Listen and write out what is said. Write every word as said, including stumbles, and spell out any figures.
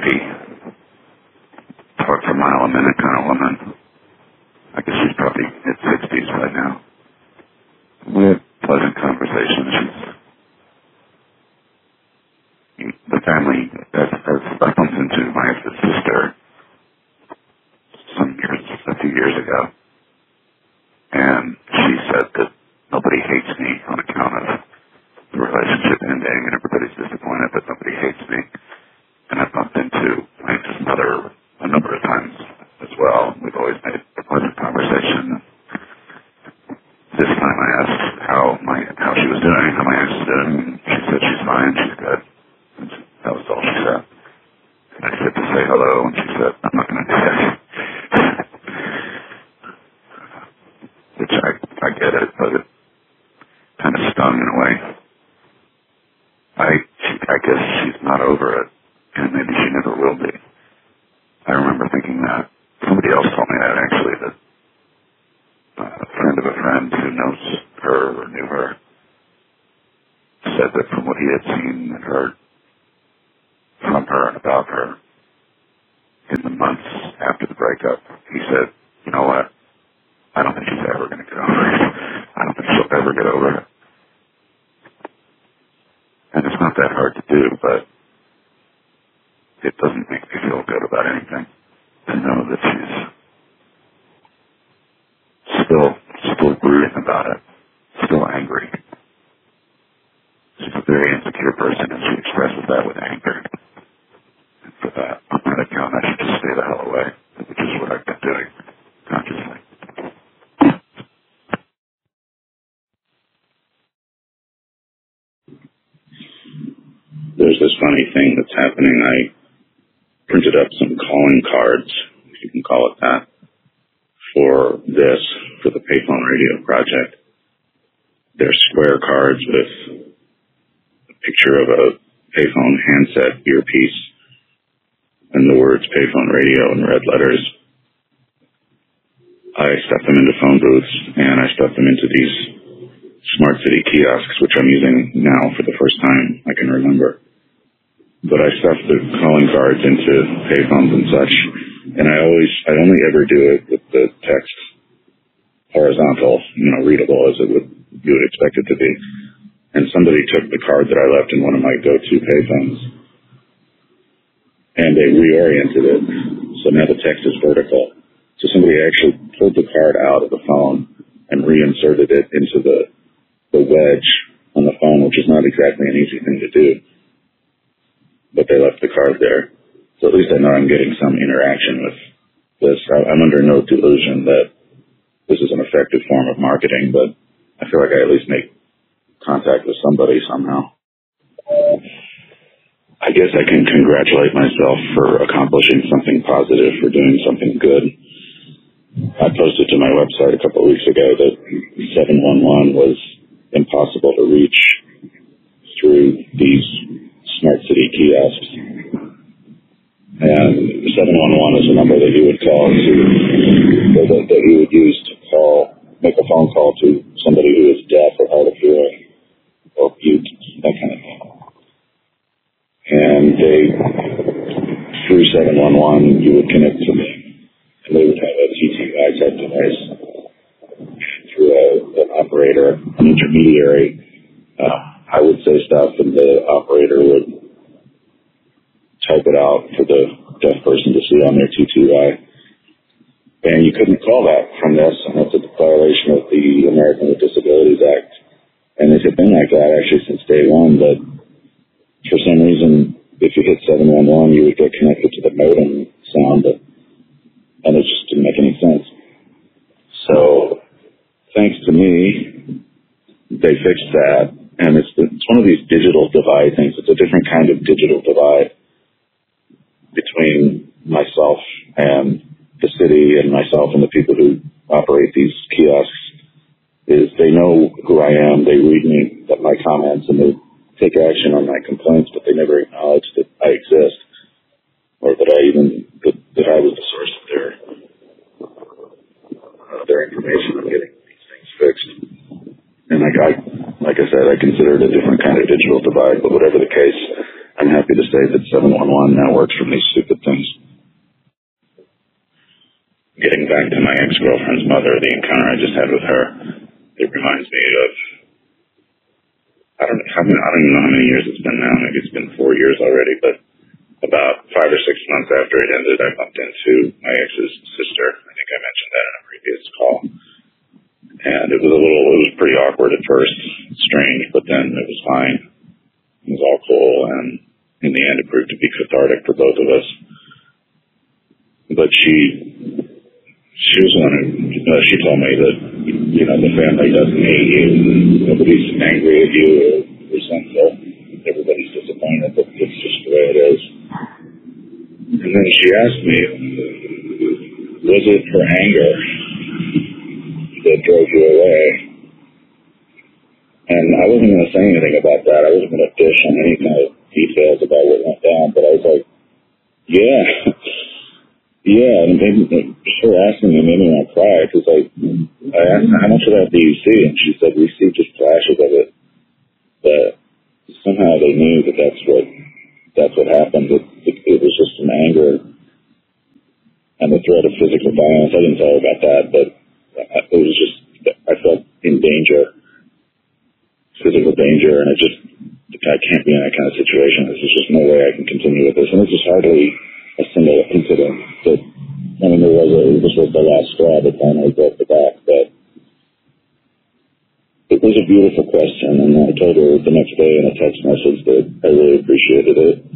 happy, talk for a mile a minute kind of woman. I guess she's probably mid-sixties right now. We had pleasant conversations. She's, the family, as, as I bumped into my sister some years, a few years ago, and she said that nobody hates me on account of the relationship ending, and everybody's disappointed, but nobody hates me. And I bumped into my mother a number of times as well. We've always made a pleasant conversation. This time I asked how my how she was doing, how my aunt was doing, and she said she's fine, she's good. And that was all she said. And I said to say hello, and she said, I'm not going to do that. Which I, I get it, but it kind of stung in a way. I, I guess she's not over it, and maybe she never will be. I remember thinking that. Somebody else told me that, actually, that uh, a friend of a friend who knows her or knew her said that from what he had seen and heard from her and about her in the months after the breakup, he said, you know what, I don't think she's ever going to get over it. I don't think she'll ever get over it. And it's not that hard to do, but it doesn't make me feel good about anything to know that she's still, still brooding about it, still angry. She's a very insecure person, and she expresses that with anger. And for that, on that account, I should just stay the hell away, which is what I've been doing consciously. There's this funny thing that's happening. I printed up some calling cards, if you can call it that, for this, for the Payphone Radio project. They're square cards with a picture of a payphone handset earpiece and the words Payphone Radio in red letters. I stuffed them into phone booths, and I stuffed them into these smart city kiosks, which I'm using now for the first time I can remember. But I stuffed the calling cards into payphones and such, and I always, I only ever do it with the text horizontal, you know, readable as it would, you would expect it to be. And somebody took the card that I left in one of my go-to payphones, and they reoriented it, so now the text is vertical. So somebody actually pulled the card out of the phone and reinserted it into the, the wedge on the phone, which is not exactly an easy thing to do. But they left the card there. So at least I know I'm getting some interaction with this. I'm under no delusion that this is an effective form of marketing, but I feel like I at least make contact with somebody somehow. I guess I can congratulate myself for accomplishing something positive, for doing something good. I posted to my website a couple of weeks ago that seven one one was impossible to reach through these smart city kiosks. And seven one one is a number that you would call to, that, that you would use to call, make a phone call to somebody who is deaf or hard of hearing or mute, that kind of thing. And they, through seven one one, you would connect to them, and they would have a T T Y type device through a, an operator, an intermediary. Uh, I would say stuff, and the operator would type it out for the deaf person to see on their T T Y. And you couldn't call that from this, and that's a violation of the American with Disabilities Act. And it had been like that actually since day one, but for some reason, if you hit seven one one, you would get connected to the modem sound, but, and it just didn't make any sense. So, thanks to me, they fixed that. And it's, it's one of these digital divide things. It's a different kind of digital divide between myself and the city and myself and the people who operate these kiosks. Is they know who I am, they read me, my comments, and they take action on my complaints, but they never acknowledge that I exist, or that I even, that, that I was the source of their, uh, their information on getting these things fixed. And like I, like I said, I consider it a different kind of digital divide, but whatever the case, I'm happy happy to say that seven one one now works from these stupid things. Getting back to my ex-girlfriend's mother, the encounter I just had with her, it reminds me of, I don't, how many, I don't even know how many years it's been now. Maybe it's been four years already, but about five or six months after it ended, I bumped into my ex's sister. I think I mentioned that in a previous call. And it was a little, it was pretty awkward at first, strange, but then it was fine. It was all cool, and in the end it proved to be cathartic for both of us. But she, she was one who, uh, she told me that, you know, the family doesn't hate you, nobody's angry at you or resentful, everybody's disappointed, but it's just the way it is. And then she asked me, was it her anger that drove you away? And I wasn't going to say anything about that. I wasn't going to dish on any kind of details about what went down, but I was like, yeah. Yeah, and maybe her asking me made me want to cry, because I, I asked her, how much of that do you see? And she said, we see just flashes of it. But somehow they knew that that's what, that's what happened. It, it, it was just some anger and the threat of physical violence. I didn't tell her about that, but it was just, I felt in danger, physical danger, and it just, I can't be in that kind of situation. There's just no way I can continue with this. And this is hardly a single incident that, I mean, there was a, this was the last straw that finally broke the back, but it was a beautiful question, and I told her the next day in a text message that I really appreciated it,